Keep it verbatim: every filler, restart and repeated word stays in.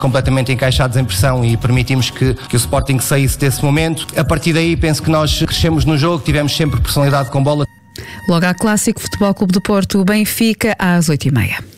completamente encaixados em pressão e permitimos que, que o Sporting saísse desse momento. A partir daí penso que nós crescemos no jogo, tivemos sempre personalidade com bola. Logo há clássico, Futebol Clube do Porto, Benfica, às oito e meia.